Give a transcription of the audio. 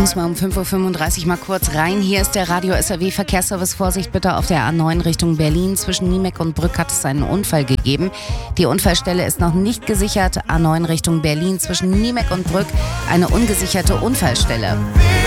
muss mal um 5.35 Uhr mal kurz rein. Hier ist der Radio SAW Verkehrsservice. Vorsicht bitte auf der A9 Richtung Berlin. Zwischen Niemek und Brück hat es einen Unfall gegeben. Die Unfallstelle ist noch nicht gesichert. A9 Richtung Berlin zwischen Niemek und Brück eine ungesicherte Unfallstelle.